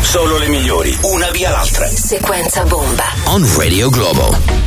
Solo le migliori, una via l'altra. Sequenza bomba. On Radio Globo.